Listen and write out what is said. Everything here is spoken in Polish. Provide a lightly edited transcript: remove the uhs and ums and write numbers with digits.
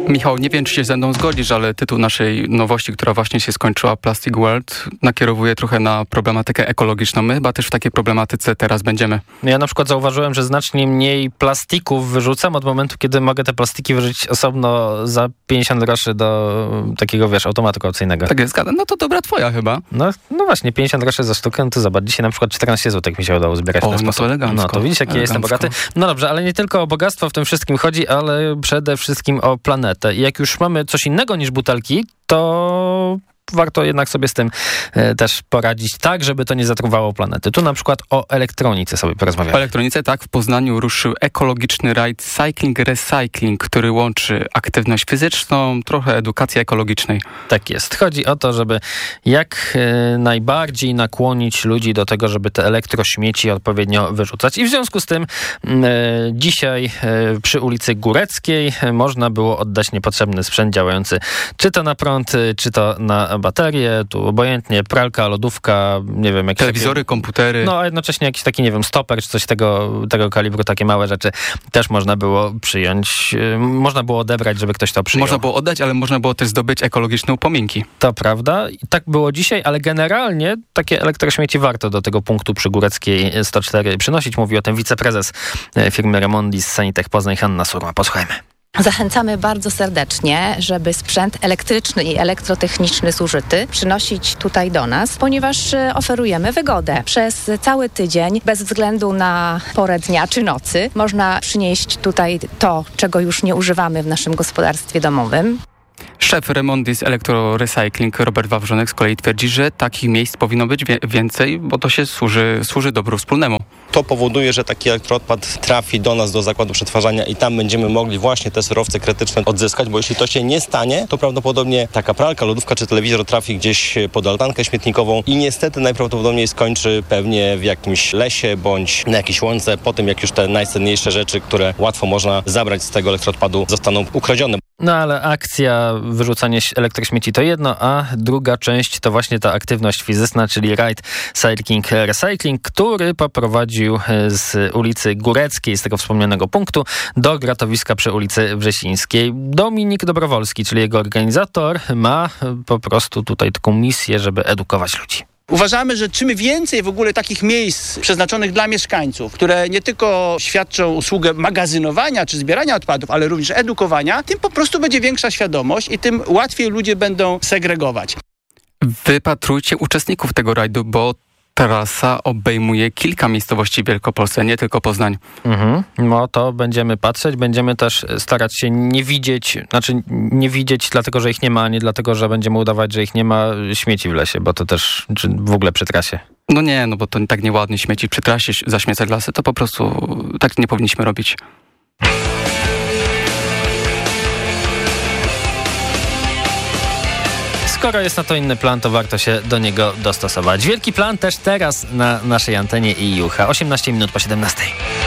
Michał, nie wiem, czy się ze mną zgodzisz, ale tytuł naszej nowości, która właśnie się skończyła, Plastic World, nakierowuje trochę na problematykę ekologiczną. My chyba też w takiej problematyce teraz będziemy. Ja na przykład zauważyłem, że znacznie mniej plastików wyrzucam od momentu, kiedy mogę te plastiki wyrzucić osobno za 50 groszy do takiego, automatu kaucyjnego. Tak jest, zgadzam. No to dobra twoja chyba. No właśnie, 50 groszy za sztukę, no to zobacz, dzisiaj na przykład 14 zł mi się udało zbierać w ten sposób. To elegancko. No to widzisz, jaki jestem bogaty. No dobrze, ale nie tylko o bogactwo w tym wszystkim chodzi, ale przede wszystkim o planetę. I jak już mamy coś innego niż butelki, to warto jednak sobie z tym też poradzić tak, żeby to nie zatruwało planety. Tu na przykład o elektronice sobie porozmawiamy. O elektronice, tak. W Poznaniu ruszył ekologiczny rajd Cycling Recycling, który łączy aktywność fizyczną, trochę edukacji ekologicznej. Tak jest. Chodzi o to, żeby jak najbardziej nakłonić ludzi do tego, żeby te elektrośmieci odpowiednio wyrzucać. I w związku z tym dzisiaj przy ulicy Góreckiej można było oddać niepotrzebny sprzęt działający czy to na prąd, czy to na baterie, tu obojętnie, pralka, lodówka, nie wiem, jakieś telewizory, takie, komputery. No, a jednocześnie jakiś taki, nie wiem, stoper, czy coś tego kalibru, takie małe rzeczy też można było przyjąć, można było odebrać, żeby ktoś to przyjął. Można było oddać, ale można było też zdobyć ekologiczne upominki. To prawda. I tak było dzisiaj, ale generalnie takie elektrośmieci warto do tego punktu przy Góreckiej 104 przynosić. Mówi o tym wiceprezes firmy Remondis Sanitech Poznań Hanna Surma. Posłuchajmy. Zachęcamy bardzo serdecznie, żeby sprzęt elektryczny i elektrotechniczny zużyty przynosić tutaj do nas, ponieważ oferujemy wygodę. Przez cały tydzień, bez względu na porę dnia czy nocy, można przynieść tutaj to, czego już nie używamy w naszym gospodarstwie domowym. Szef Remondis Electro-Recycling Robert Wawrzonek z kolei twierdzi, że takich miejsc powinno być więcej, bo to się służy dobru wspólnemu. To powoduje, że taki elektroodpad trafi do nas, do zakładu przetwarzania i tam będziemy mogli właśnie te surowce krytyczne odzyskać, bo jeśli to się nie stanie, to prawdopodobnie taka pralka, lodówka czy telewizor trafi gdzieś pod altankę śmietnikową i niestety najprawdopodobniej skończy pewnie w jakimś lesie bądź na jakiejś łące po tym, jak już te najcenniejsze rzeczy, które łatwo można zabrać z tego elektroodpadu, zostaną ukradzione. No ale akcja wyrzucanie elektrośmieci to jedno, a druga część to właśnie ta aktywność fizyczna, czyli rajd Cycling Recycling, który poprowadził z ulicy Góreckiej, z tego wspomnianego punktu, do gratowiska przy ulicy Wrzesińskiej. Dominik Dobrowolski, czyli jego organizator, ma po prostu tutaj taką misję, żeby edukować ludzi. Uważamy, że czym więcej w ogóle takich miejsc przeznaczonych dla mieszkańców, które nie tylko świadczą usługę magazynowania czy zbierania odpadów, ale również edukowania, tym po prostu będzie większa świadomość i tym łatwiej ludzie będą segregować. Wypatrujcie uczestników tego rajdu, bo trasa obejmuje kilka miejscowości w Wielkopolsce, nie tylko Poznań. No to będziemy patrzeć, będziemy też starać się nie widzieć dlatego, że ich nie ma, a nie dlatego, że będziemy udawać, że ich nie ma, śmieci w lesie, bo to też w ogóle przy trasie. No nie, bo to tak nieładnie śmieci przy trasie zaśmiecać lasy, to po prostu tak nie powinniśmy robić. Skoro jest na to inny plan, to warto się do niego dostosować. Wielki plan też teraz na naszej antenie i Jucha. 18 minut po 17.